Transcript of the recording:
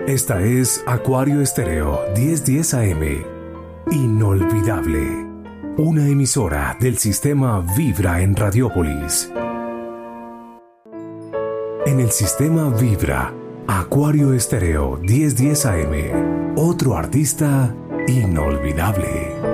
Esta es Acuario Estéreo 1010 AM. Inolvidable. Una emisora del sistema Vibra en Radiópolis. En el sistema Vibra, Acuario Estéreo 1010 AM. Otro artista inolvidable.